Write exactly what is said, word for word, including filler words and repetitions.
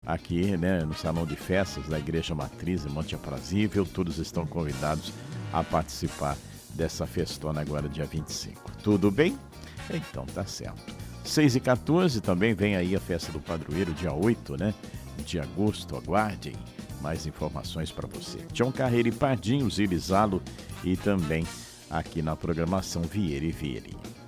aqui, né, no Salão de Festas da Igreja Matriz em Monte Aprazível. Todos estão convidados a participar dessa festona agora, dia vinte e cinco. Tudo bem? Então tá certo. seis e quatorze também vem aí a festa do padroeiro, dia oito, né, de agosto. Aguardem mais informações para você. Tião Carreiro e Pardinho, Zirizalo e também aqui na programação Vieira e Vieri.